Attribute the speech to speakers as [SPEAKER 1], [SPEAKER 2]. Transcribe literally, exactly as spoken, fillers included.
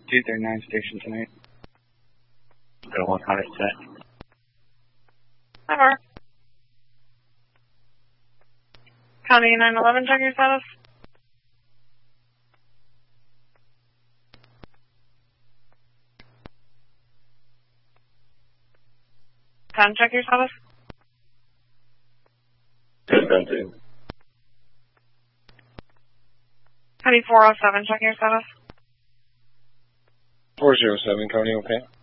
[SPEAKER 1] two thirty-nine station tonight.
[SPEAKER 2] Go one hundred set.
[SPEAKER 3] Ever. County nine eleven, check your status. ten, check your status.
[SPEAKER 2] ten seventeen.
[SPEAKER 3] County four oh seven, check your status.
[SPEAKER 4] four oh seven, County, okay.